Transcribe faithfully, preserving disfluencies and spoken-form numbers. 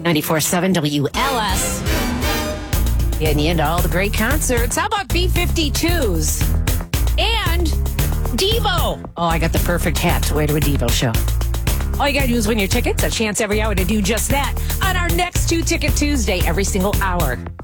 ninety-four point seven W L S. Getting you into all the great concerts. How about B fifty-twos? And Devo. Oh, I got the perfect hat to wear to a Devo show. All you got to do is win your tickets. A chance every hour to do just that on our next Two Ticket Tuesday every single hour.